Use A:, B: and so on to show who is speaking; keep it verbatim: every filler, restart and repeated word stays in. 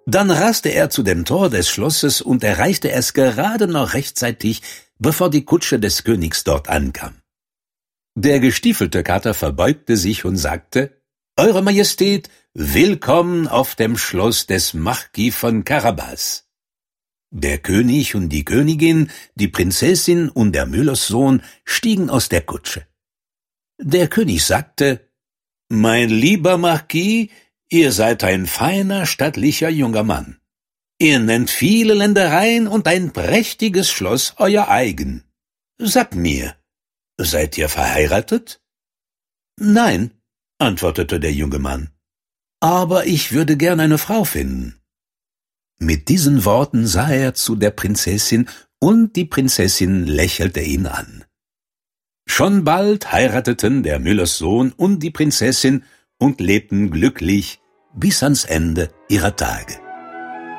A: Dann raste er zu dem Tor des Schlosses und erreichte es gerade noch rechtzeitig, bevor die Kutsche des Königs dort ankam. Der gestiefelte Kater verbeugte sich und sagte: »Eure Majestät, willkommen auf dem Schloss des Marquis von Carabas.« Der König und die Königin, die Prinzessin und der Müllerssohn stiegen aus der Kutsche. Der König sagte: »Mein lieber Marquis, ihr seid ein feiner, stattlicher junger Mann. Ihr nennt viele Ländereien und ein prächtiges Schloss euer eigen. Sagt mir, seid ihr verheiratet?« »Nein«, antwortete der junge Mann, »aber ich würde gern eine Frau finden.« Mit diesen Worten sah er zu der Prinzessin, und die Prinzessin lächelte ihn an. Schon bald heirateten der Müllerssohn und die Prinzessin und lebten glücklich bis ans Ende ihrer Tage.